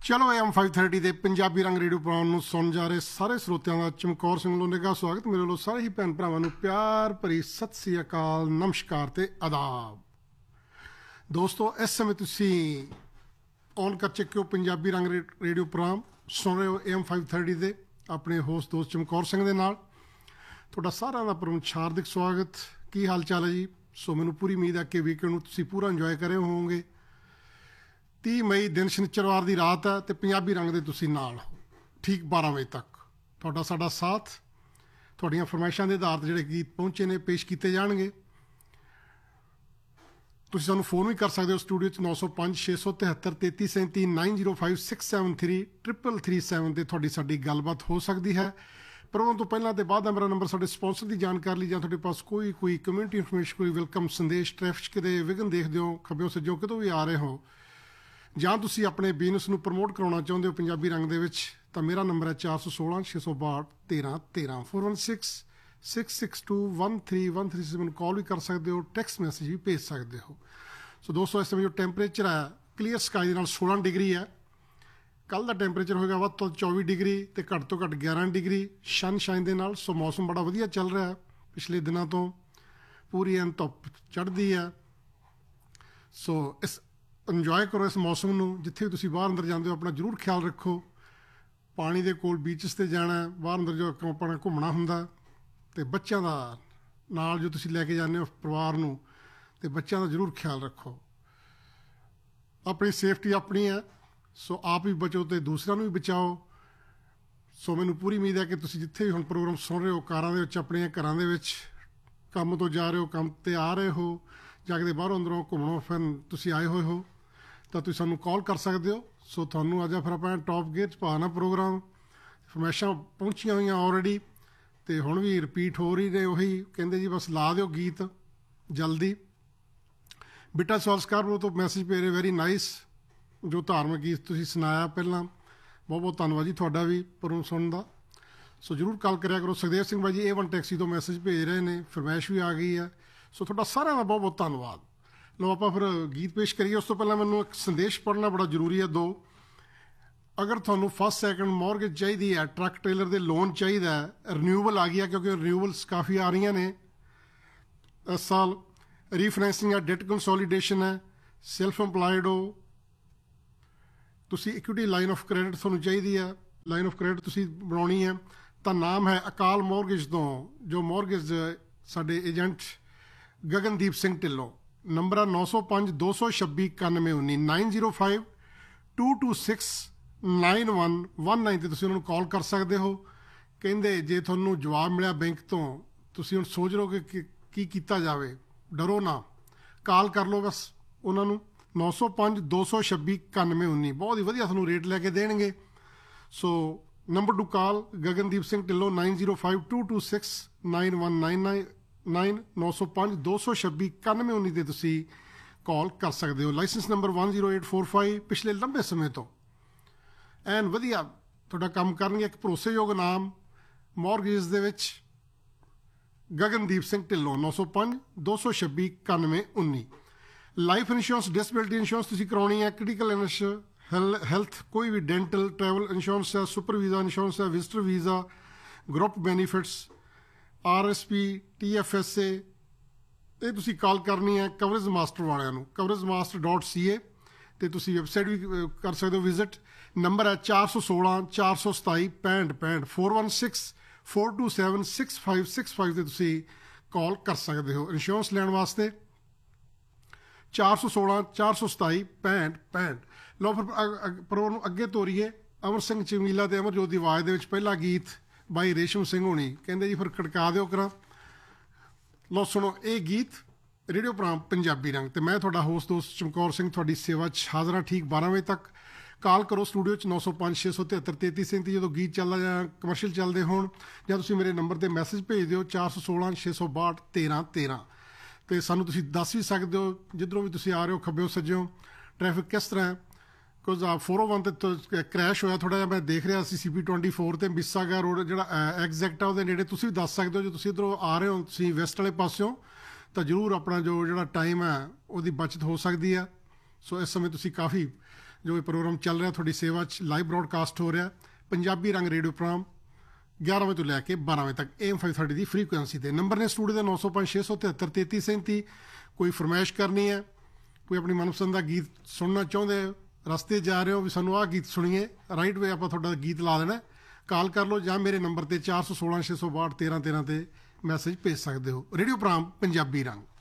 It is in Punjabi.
ਚਲੋ AM 530 ਦੇ ਪੰਜਾਬੀ ਰੰਗ ਰੇਡੀਓ ਪ੍ਰੋਗਰਾਮ ਨੂੰ ਸੁਣ ਜਾ ਰਹੇ ਸਾਰੇ ਸਰੋਤਿਆਂ ਦਾ ਚਮਕੌਰ ਸਿੰਘ ਲੋਨੇਗਾ ਸਵਾਗਤ। ਮੇਰੇ ਵੱਲੋਂ ਸਾਰੇ ਹੀ ਭੈਣ ਭਰਾਵਾਂ ਨੂੰ ਪਿਆਰ ਭਰੀ ਸਤਿ ਸ੍ਰੀ ਅਕਾਲ, ਨਮਸਕਾਰ ਤੇ ਆਦਾਬ। ਦੋਸਤੋ, ਇਸ ਸਮੇਂ ਤੁਸੀਂ ਔਨ ਕਰ ਚੱਕੇ ਹੋ ਪੰਜਾਬੀ ਰੰਗ ਰੇਡੀਓ ਪ੍ਰੋਗਰਾਮ, ਸੁਣ ਰਹੇ ਹੋ AM 530 ਦੇ ਆਪਣੇ ਹੋਸਟ ਦੋਸਤ ਚਮਕੌਰ ਸਿੰਘ ਦੇ ਨਾਲ। ਤੁਹਾਡਾ ਸਾਰਿਆਂ ਦਾ ਪ੍ਰਮੁੱਖ ਹਾਰਦਿਕ ਸਵਾਗਤ। ਕੀ ਹਾਲ ਚਾਲ ਹੈ ਜੀ? ਸੋ ਮੈਨੂੰ ਪੂਰੀ ਉਮੀਦ ਹੈ ਕਿ ਵੀਕਐਂਡ ਨੂੰ ਤੁਸੀਂ ਪੂਰਾ ਇੰਜੋਏ ਕਰੇ ਹੋਵੋਗੇ। 30 ਮਈ ਦਿਨ ਸ਼ਨੀਚਰਵਾਰ ਦੀ ਰਾਤ ਹੈ ਅਤੇ ਪੰਜਾਬੀ ਰੰਗ ਦੇ ਤੁਸੀਂ ਨਾਲ ਹੋ ਠੀਕ 12 ਵਜੇ ਤੱਕ। ਤੁਹਾਡਾ ਸਾਡਾ ਸਾਥ, ਤੁਹਾਡੀਆਂ ਫਰਮਾਇਸ਼ਾਂ ਦੇ ਆਧਾਰ 'ਤੇ ਜਿਹੜੇ ਗੀਤ ਪਹੁੰਚੇ ਨੇ ਪੇਸ਼ ਕੀਤੇ ਜਾਣਗੇ। ਤੁਸੀਂ ਸਾਨੂੰ ਫੋਨ ਵੀ ਕਰ ਸਕਦੇ ਹੋ ਸਟੂਡੀਓ 'ਚ 905 673 3337 905 673 3337 'ਤੇ ਤੁਹਾਡੀ ਸਾਡੀ ਗੱਲਬਾਤ ਹੋ ਸਕਦੀ ਹੈ। ਪ੍ਰੋਗਰਾਮ ਤੋਂ ਪਹਿਲਾਂ ਤੇ ਬਾਅਦ ਮੇਰਾ ਨੰਬਰ ਸਾਡੇ ਸਪਾਂਸਰ ਦੀ ਜਾਣਕਾਰੀ ਲਈ ਜਾਂ ਤੁਹਾਡੇ ਪਾਸ ਕੋਈ ਕਮਿਊਨਿਟੀ ਇਨਫੋਰਮੇਸ਼ਨ, ਕੋਈ ਵੈਲਕਮ ਸੰਦੇਸ਼, ਟ੍ਰੈਫਿਕ ਕਿਤੇ ਵਿਘਨ ਦੇਖਦੇ ਹੋ, ਖੱਬਿਓ ਸੱਜਿਓ ਕਿਤੋਂ ਵੀ ਆ ਰਹੇ ਹੋ, ਜਾਂ ਤੁਸੀਂ ਆਪਣੇ ਬਿਜ਼ਨਸ ਨੂੰ ਪ੍ਰਮੋਟ ਕਰਾਉਣਾ ਚਾਹੁੰਦੇ ਹੋ ਪੰਜਾਬੀ ਰੰਗ ਦੇ ਵਿੱਚ, ਤਾਂ ਮੇਰਾ ਨੰਬਰ ਹੈ 416 662 1313 416 662 1313। ਤੁਸੀਂ ਮੈਨੂੰ ਕਾਲ ਵੀ ਕਰ ਸਕਦੇ ਹੋ, ਟੈਕਸਟ ਮੈਸੇਜ ਵੀ ਭੇਜ ਸਕਦੇ ਹੋ। ਸੋ ਦੋਸਤੋ, ਇਸ ਸਮੇਂ ਜੋ ਟੈਂਪਰੇਚਰ ਹੈ ਕਲੀਅਰ ਸਕਾਈ ਦੇ ਨਾਲ 16 ਡਿਗਰੀ ਹੈ। ਕੱਲ੍ਹ ਦਾ ਟੈਂਪਰੇਚਰ ਹੋਏਗਾ ਵੱਧ ਤੋਂ 24 ਡਿਗਰੀ ਅਤੇ ਘੱਟ ਤੋਂ ਘੱਟ 11 ਡਿਗਰੀ ਸਨਸ਼ਾਈਨ ਦੇ ਨਾਲ। ਸੋ ਮੌਸਮ ਬੜਾ ਵਧੀਆ ਚੱਲ ਰਿਹਾ ਹੈ, ਪਿਛਲੇ ਦਿਨਾਂ ਤੋਂ ਪੂਰੀ ਐਨ ਧੁੱਪ ਚੜ੍ਹਦੀ ਹੈ। ਸੋ ਇੰਜੋਏ ਕਰੋ ਇਸ ਮੌਸਮ ਨੂੰ। ਜਿੱਥੇ ਵੀ ਤੁਸੀਂ ਬਾਹਰ ਅੰਦਰ ਜਾਂਦੇ ਹੋ ਆਪਣਾ ਜ਼ਰੂਰ ਖਿਆਲ ਰੱਖੋ। ਪਾਣੀ ਦੇ ਕੋਲ ਬੀਚਸ 'ਤੇ ਜਾਣਾ, ਬਾਹਰ ਅੰਦਰ ਜੋ ਆਪਣਾ ਘੁੰਮਣਾ ਹੁੰਦਾ, ਅਤੇ ਬੱਚਿਆਂ ਦਾ ਨਾਲ ਜੋ ਤੁਸੀਂ ਲੈ ਕੇ ਜਾਂਦੇ ਹੋ ਪਰਿਵਾਰ ਨੂੰ, ਅਤੇ ਬੱਚਿਆਂ ਦਾ ਜ਼ਰੂਰ ਖਿਆਲ ਰੱਖੋ। ਆਪਣੀ ਸੇਫਟੀ ਆਪਣੀ ਹੈ, ਸੋ ਆਪ ਵੀ ਬਚੋ ਅਤੇ ਦੂਸਰਿਆਂ ਨੂੰ ਵੀ ਬਚਾਓ। ਸੋ ਮੈਨੂੰ ਪੂਰੀ ਉਮੀਦ ਹੈ ਕਿ ਤੁਸੀਂ ਜਿੱਥੇ ਵੀ ਹੁਣ ਪ੍ਰੋਗਰਾਮ ਸੁਣ ਰਹੇ ਹੋ, ਕਾਰਾਂ ਦੇ ਵਿੱਚ, ਆਪਣੀਆਂ ਘਰਾਂ ਦੇ ਵਿੱਚ, ਕੰਮ ਤੋਂ ਜਾ ਰਹੇ ਹੋ, ਕੰਮ 'ਤੇ ਆ ਰਹੇ ਹੋ, ਜਾਂ ਕਿਤੇ ਬਾਹਰੋਂ ਅੰਦਰੋਂ ਘੁੰਮਣੋਂ ਫਿਰਨ ਤੁਸੀਂ ਆਏ ਹੋਏ ਹੋ, ਤਾਂ ਤੁਸੀਂ ਸਾਨੂੰ ਕਾਲ ਕਰ ਸਕਦੇ ਹੋ। ਸੋ ਤੁਹਾਨੂੰ ਅੱਜ ਫਿਰ ਆਪਾਂ ਟੌਪ ਗੇਅਰ 'ਚ ਪਾਉਣਾ ਪ੍ਰੋਗਰਾਮ। ਫਰਮਾਇਸ਼ਾਂ ਪਹੁੰਚੀਆਂ ਹੋਈਆਂ ਆਲਰੇਡੀ, ਅਤੇ ਹੁਣ ਵੀ ਰਿਪੀਟ ਹੋ ਰਹੀ ਨੇ। ਉਹੀ ਕਹਿੰਦੇ ਜੀ ਬਸ ਲਾ ਦਿਓ ਗੀਤ ਜਲਦੀ। ਬਿੱਟਾ ਸਵਾਲਸਕਾਰ ਤੋਂ ਮੈਸੇਜ ਭੇਜ ਰਹੇ, ਵੈਰੀ ਨਾਈਸ, ਜੋ ਧਾਰਮਿਕ ਗੀਤ ਤੁਸੀਂ ਸੁਣਾਇਆ ਪਹਿਲਾਂ, ਬਹੁਤ ਬਹੁਤ ਧੰਨਵਾਦ ਜੀ ਤੁਹਾਡਾ ਵੀ ਪ੍ਰੋਗਰਾਮ ਸੁਣਨ ਦਾ। ਸੋ ਜ਼ਰੂਰ ਕਾਲ ਕਰਿਆ ਕਰੋ। ਸੁਖਦੇਵ ਸਿੰਘ ਬਾਈ ਜੀ A1 ਟੈਕਸੀ ਤੋਂ ਮੈਸੇਜ ਭੇਜ ਰਹੇ ਨੇ, ਫਰਮਾਇਸ਼ ਵੀ ਆ ਗਈ ਹੈ। ਸੋ ਤੁਹਾਡਾ ਸਾਰਿਆਂ ਦਾ ਬਹੁਤ ਬਹੁਤ ਧੰਨਵਾਦ। ਲਓ ਆਪਾਂ ਫਿਰ ਗੀਤ ਪੇਸ਼ ਕਰੀਏ। ਉਸ ਤੋਂ ਪਹਿਲਾਂ ਮੈਨੂੰ ਇੱਕ ਸੰਦੇਸ਼ ਪੜ੍ਹਨਾ ਬੜਾ ਜ਼ਰੂਰੀ ਹੈ। ਦੋ, ਅਗਰ ਤੁਹਾਨੂੰ ਫਸਟ ਸੈਕਿੰਡ ਮੌਰਗੇਜ ਚਾਹੀਦੀ ਹੈ, ਟਰੱਕ ਟ੍ਰੇਲਰ ਦੇ ਲੋਨ ਚਾਹੀਦਾ ਹੈ, ਰਿਨਿਊਵਲ ਆ ਗਈ ਹੈ, ਕਿਉਂਕਿ ਰਿਨਿਊਵਲਸ ਕਾਫੀ ਆ ਰਹੀਆਂ ਨੇ ਇਸ ਸਾਲ। ਰੀਫਾਈਨੈਂਸਿੰਗ ਹੈ, ਡੈਟ ਕੰਸੋਲੀਡੇਸ਼ਨ ਹੈ, ਸੈਲਫ ਇੰਪਲਾਇਡ ਹੋ, ਤੁਸੀਂ ਇਕੁਇਟੀ ਲਾਈਨ ਆਫ ਕ੍ਰੈਡਿਟ ਤੁਹਾਨੂੰ ਚਾਹੀਦੀ ਹੈ, ਲਾਈਨ ਆਫ ਕ੍ਰੈਡਿਟ ਤੁਸੀਂ ਬਣਾਉਣੀ ਹੈ, ਤਾਂ ਨਾਮ ਹੈ ਅਕਾਲ ਮੌਰਗੇਜ ਤੋਂ, ਜੋ ਮੌਰਗੇਜ ਸਾਡੇ ਏਜੰਟ ਗਗਨਦੀਪ ਸਿੰਘ ਢਿੱਲੋਂ। ਨੰਬਰ ਹੈ 905 226 9119 905 226 9119 'ਤੇ ਤੁਸੀਂ ਉਹਨਾਂ ਨੂੰ ਕਾਲ ਕਰ ਸਕਦੇ ਹੋ। ਕਹਿੰਦੇ ਜੇ ਤੁਹਾਨੂੰ ਜਵਾਬ ਮਿਲਿਆ ਬੈਂਕ ਤੋਂ, ਤੁਸੀਂ ਹੁਣ ਸੋਚ ਰਹੋ ਕਿ ਕੀ ਕੀਤਾ ਜਾਵੇ, ਡਰੋ ਨਾ, ਕਾਲ ਕਰ ਲਓ ਬਸ ਉਹਨਾਂ ਨੂੰ। 905 226 9119 ਬਹੁਤ ਹੀ ਵਧੀਆ ਤੁਹਾਨੂੰ ਰੇਟ ਲੈ ਕੇ ਦੇਣਗੇ। ਸੋ ਨੰਬਰ ਟੂ ਕਾਲ ਗਗਨਦੀਪ ਸਿੰਘ ਢਿੱਲੋਂ 905 226 9199 905 226 9119 'ਤੇ ਤੁਸੀਂ ਕਾਲ ਕਰ ਸਕਦੇ ਹੋ। Licence number 10845। ਪਿਛਲੇ ਲੰਬੇ ਸਮੇਂ ਤੋਂ ਐਨ ਵਧੀਆ ਤੁਹਾਡਾ ਕੰਮ ਕਰਨਗੇ। ਇੱਕ ਭਰੋਸੇਯੋਗ ਨਾਮ ਮੌਰਗੇਜ ਦੇ ਵਿੱਚ Gagandeep Singh Dhillon 905 226 9119। Life insurance, disability insurance ਤੁਸੀਂ ਕਰਾਉਣੀ ਹੈ, ਕ੍ਰਿਟੀਕਲ ਹੈਲਥ, ਕੋਈ ਵੀ ਡੈਂਟਲ, ਟਰੈਵਲ ਇੰਸ਼ੋਰੈਂਸ ਹੈ, ਸੁਪਰ ਵੀਜ਼ਾ ਇੰਸ਼ੋਰੈਂਸ ਹੈ, visitor visa, group benefits, RSP, TFSA, ਇਹ ਤੁਸੀਂ ਕਾਲ ਕਰਨੀ ਹੈ ਕਵਰੇਜ ਮਾਸਟਰ ਵਾਲਿਆਂ ਨੂੰ, coveragemaster.ca, ਅਤੇ ਤੁਸੀਂ ਵੈਬਸਾਈਟ ਵੀ ਕਰ ਸਕਦੇ ਹੋ ਵਿਜ਼ਿਟ। ਨੰਬਰ ਹੈ 416 427 6565 416 427 6565 'ਤੇ ਤੁਸੀਂ ਕਾਲ ਕਰ ਸਕਦੇ ਹੋ ਇੰਸ਼ੋਰੈਂਸ ਲੈਣ ਵਾਸਤੇ। 416 427 6565। ਲਓ ਫਿਰ ਪ੍ਰੋਗਰਾਮ ਨੂੰ ਅੱਗੇ ਤੋਰੀਏ। ਅਮਰ ਸਿੰਘ ਚਮੀਲਾ ਅਤੇ ਅਮਰਜੋਤ ਦੀ ਆਵਾਜ਼ ਦੇ ਵਿੱਚ ਪਹਿਲਾ ਗੀਤ ਬਾਈ ਰੇਸ਼ਮ ਸਿੰਘ ਹੋਣੀ ਕਹਿੰਦੇ ਜੀ ਫਿਰ ਖੜਕਾ ਦਿਓ ਕਰਾਂ। ਲਓ ਸੁਣੋ ਇਹ ਗੀਤ, ਰੇਡੀਓ ਪ੍ਰੋਗਰਾਮ ਪੰਜਾਬੀ ਰੰਗ, ਅਤੇ ਮੈਂ ਤੁਹਾਡਾ ਹੋਸਟ ਦੋਸਤ ਚਮਕੌਰ ਸਿੰਘ ਤੁਹਾਡੀ ਸੇਵਾ 'ਚ ਹਾਜ਼ਰ ਹਾਂ ਠੀਕ 12 ਵਜੇ ਤੱਕ। ਕਾਲ ਕਰੋ ਸਟੂਡੀਓ 'ਚ 905 673 3337 ਜਦੋਂ ਗੀਤ ਚੱਲਦਾ ਜਾਂ ਕਮਰਸ਼ੀਅਲ ਚੱਲਦੇ ਹੋਣ, ਜਾਂ ਤੁਸੀਂ ਮੇਰੇ ਨੰਬਰ 'ਤੇ ਮੈਸੇਜ ਭੇਜ ਦਿਓ 416 662 1313। ਅਤੇ ਸਾਨੂੰ ਤੁਸੀਂ ਦੱਸ ਵੀ ਸਕਦੇ ਹੋ ਜਿੱਧਰੋਂ ਵੀ ਤੁਸੀਂ ਆ ਰਹੇ ਹੋ, ਖੱਬਿਓ ਸੱਜਿਓ, ਟ੍ਰੈਫਿਕ ਕਿਸ ਤਰ੍ਹਾਂ ਹੈ। ਕੁਝ 401 'ਤੇ ਕ੍ਰੈਸ਼ ਹੋਇਆ ਥੋੜ੍ਹਾ ਜਿਹਾ, ਮੈਂ ਦੇਖ ਰਿਹਾ ਸੀ CP24 'ਤੇ ਮਿਸਾਗਾ ਰੋਡ ਜਿਹੜਾ ਐਗਜ਼ੈਕਟ ਆ ਉਹਦੇ ਨੇੜੇ। ਤੁਸੀਂ ਵੀ ਦੱਸ ਸਕਦੇ ਹੋ ਜੇ ਤੁਸੀਂ ਇੱਧਰੋਂ ਆ ਰਹੇ ਹੋ, ਤੁਸੀਂ ਵੈਸਟ ਵਾਲੇ ਪਾਸਿਓਂ, ਤਾਂ ਜ਼ਰੂਰ ਆਪਣਾ ਜਿਹੜਾ ਟਾਈਮ ਹੈ ਉਹਦੀ ਬਚਤ ਹੋ ਸਕਦੀ ਹੈ। ਸੋ ਇਸ ਸਮੇਂ ਤੁਸੀਂ ਕਾਫੀ ਜੋ ਇਹ ਪ੍ਰੋਗਰਾਮ ਚੱਲ ਰਿਹਾ ਤੁਹਾਡੀ ਸੇਵਾ 'ਚ ਲਾਈਵ ਬ੍ਰੌਡਕਾਸਟ ਹੋ ਰਿਹਾ ਪੰਜਾਬੀ ਰੰਗ ਰੇਡੀਓ ਪ੍ਰੋਗਰਾਮ 11 ਵਜੇ ਤੋਂ ਲੈ ਕੇ 12 ਵਜੇ ਤੱਕ AM 530 ਦੀ ਫ੍ਰੀਕੁਐਂਸੀ 'ਤੇ। ਨੰਬਰ ਨੇ ਸਟੂਡੀਓ ਦਾ 905 673 3337। ਕੋਈ ਫਰਮਾਇਸ਼ ਕਰਨੀ ਹੈ, ਕੋਈ ਆਪਣੀ ਮਨਪਸੰਦ ਦਾ ਗੀਤ ਸੁਣਨਾ ਚਾਹੁੰਦੇ ਹੋ, ਰਸਤੇ ਜਾ ਰਹੇ ਹੋ ਵੀ ਸਾਨੂੰ ਆਹ ਗੀਤ ਸੁਣੀਏ, ਰਾਈਟ ਵੇ ਆਪਾਂ ਤੁਹਾਡਾ ਗੀਤ ਲਾ ਦੇਣਾ, ਕਾਲ ਕਰ ਲਓ ਜਾਂ ਮੇਰੇ ਨੰਬਰ 'ਤੇ 416 662 1313 'ਤੇ ਮੈਸੇਜ ਭੇਜ ਸਕਦੇ ਹੋ। ਰੇਡੀਓ ਪ੍ਰੋਗਰਾਮ ਪੰਜਾਬੀ ਰੰਗ।